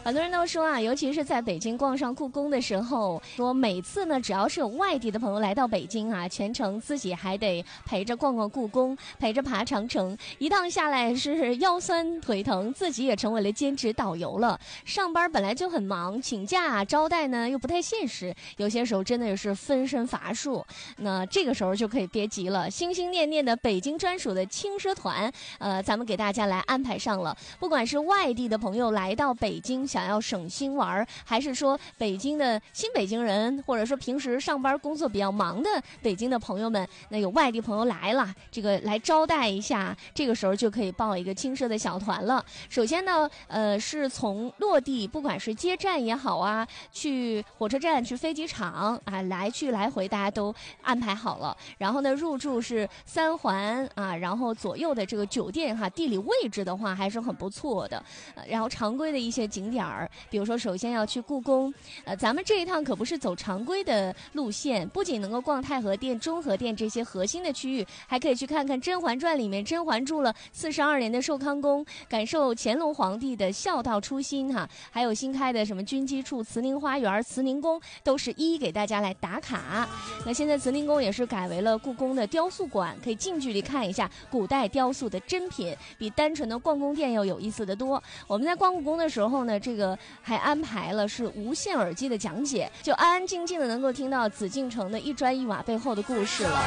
很多人都说啊，尤其是在北京逛上故宫的时候，说每次呢，只要是有外地的朋友来到北京啊，全程自己还得陪着逛逛故宫，陪着爬长城，一趟下来是腰酸腿疼，自己也成为了兼职导游了。上班本来就很忙，请假招待呢又不太现实，有些时候真的也是分身乏术。那这个时候就可以别急了，心心念念的北京专属的轻奢团，咱们给大家来安排上了。不管是外地的朋友来到北京想要省心玩，还是说北京的新北京人，或者说平时上班工作比较忙的北京的朋友们，那有外地朋友来了，这个来招待一下，这个时候就可以报一个轻奢的小团了。首先呢，是从落地，不管是接站也好啊，去火车站、去飞机场啊，来去来回大家都安排好了。然后呢，入住是3环啊，然后左右的这个酒店哈，地理位置的话还是很不错的。然后常规的一些景点儿，比如说首先要去故宫，咱们这一趟可不是走常规的路线，不仅能够逛太和殿、中和殿这些核心的区域，还可以去看看《甄嬛传》里面甄嬛住了42年的寿康宫，感受乾隆皇帝的孝道初心哈，还有新开的什么军机处、慈宁花园、慈宁宫，都是一一给大家来打卡。那现在慈宁宫也是改为了故宫的雕塑馆，可以近距离看一下古代雕塑的珍品，比单纯的逛宫殿要有意思的多。我们在逛故宫的时候呢，这个还安排了是无线耳机的讲解，就安安静静的能够听到紫禁城的一砖一瓦背后的故事了。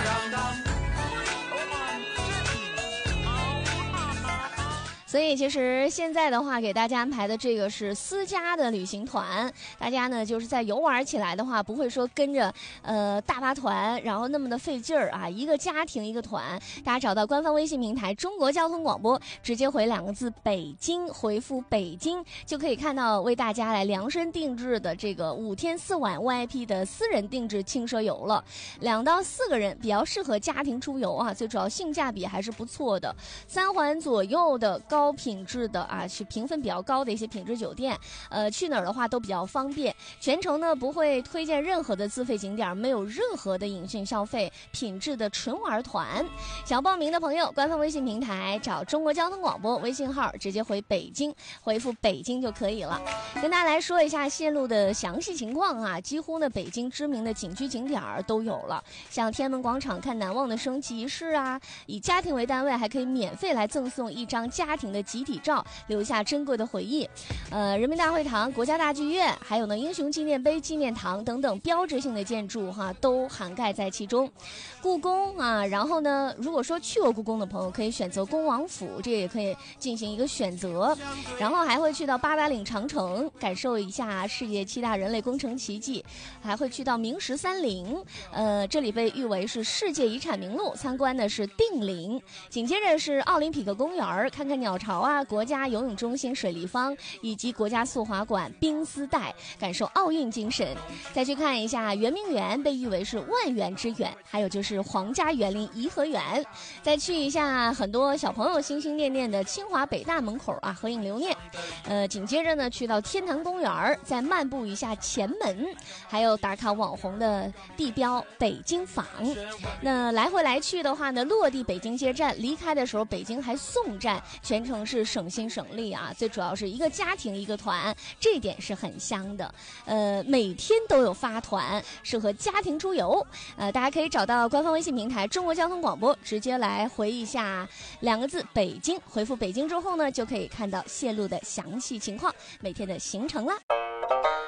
所以其实现在的话给大家安排的这个是私家的旅行团，大家呢就是在游玩起来的话不会说跟着大巴团然后那么的费劲儿啊，一个家庭一个团，大家找到官方微信平台中国交通广播，直接回2个字北京，回复北京就可以看到为大家来量身定制的这个5天4晚 VIP 的私人定制轻奢游了。2到4个人比较适合家庭出游啊，最主要性价比还是不错的。3环左右的高品质的啊，是评分比较高的一些品质酒店，去哪儿的话都比较方便。全程呢不会推荐任何的自费景点，没有任何的隐性消费，品质的纯玩团。想报名的朋友，官方微信平台找中国交通广播微信号，直接回北京，回复北京就可以了。跟大家来说一下线路的详细情况啊，几乎呢北京知名的景区景点都有了，像天安门广场看难忘的升旗仪式啊，以家庭为单位还可以免费来赠送1张家庭的集体照，留下珍贵的回忆。人民大会堂、国家大剧院，还有呢英雄纪念碑、纪念堂等等标志性的建筑哈，都涵盖在其中。故宫啊，然后呢，如果说去过故宫的朋友，可以选择恭王府，这也可以进行一个选择。然后还会去到八达岭长城，感受一下世界7大人类工程奇迹，还会去到明十三陵，这里被誉为是世界遗产名录，参观的是定陵。紧接着是奥林匹克公园，看看鸟巢啊，国家游泳中心水立方，以及国家速滑馆冰丝带，感受奥运精神。再去看一下圆明园，被誉为是万园之园，还有就是皇家园林颐和园。再去一下很多小朋友心心念念的清华北大门口啊，合影留念。紧接着呢去到天坛公园，再漫步一下前门，还有打卡网红的地标北京坊。那来回来去的话呢，落地北京接站，离开的时候北京还送站，全程是省心省力啊。最主要是一个家庭一个团，这一点是很香的。每天都有发团，适合家庭出游。大家可以找到官方微信平台中国交通广播，直接来回一下2个字北京，回复北京之后呢，就可以看到线路的详细情况，每天的行程啦。